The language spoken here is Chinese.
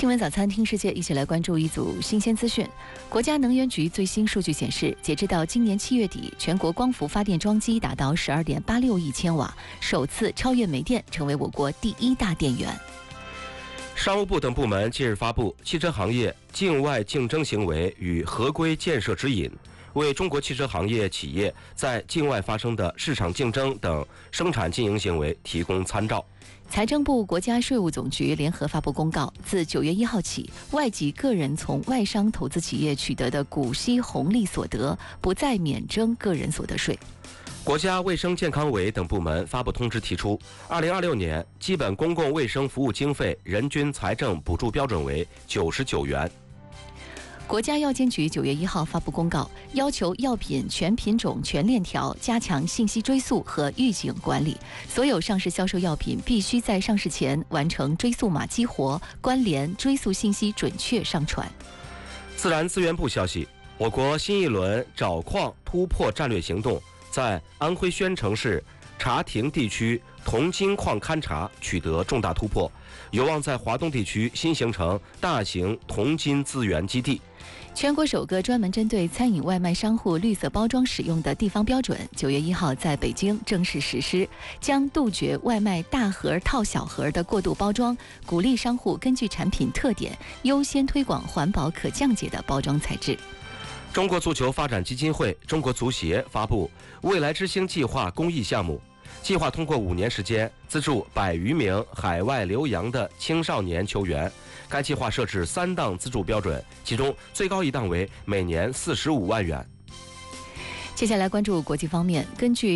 新闻早餐听世界，一起来关注一组新鲜资讯。国家能源局最新数据显示，截至到今年7月底，全国光伏发电装机达到12.86亿千瓦，首次超越煤电，成为我国第1大电源。 商务部等部门近日发布《汽车行业境外竞争行为与合规建设指引》，为中国汽车行业企业在境外发生的市场竞争等生产经营行为提供参照。 财政部、国家税务总局联合发布公告，自9月1号起，外籍个人从外商投资企业取得的股息红利所得，不再免征个人所得税。 国家卫生健康委等部门发布通知提出，2026年基本公共卫生服务经费人均财政补助标准为99元。 国家药监局9月1号发布公告，要求药品全品种全链条加强信息追溯和预警管理，所有上市销售药品必须在上市前完成追溯码激活，关联追溯信息准确上传。 自然资源部消息，我国新一轮找矿突破战略行动在安徽宣城市茶亭地区铜金矿勘查取得重大突破，有望在华东地区新形成大型铜金资源基地。 全国首个专门针对餐饮外卖商户绿色包装使用的地方标准9月1号在北京正式实施，将杜绝外卖大盒套小盒的过度包装，鼓励商户根据产品特点优先推广环保可降解的包装材质。 中国足球发展基金会、中国足协发布未来之星计划公益项目，计划通过5年时间资助100余名海外留洋的青少年球员。该计划设置3档资助标准，其中最高一档为每年45万元。 接下来关注国际方面，根据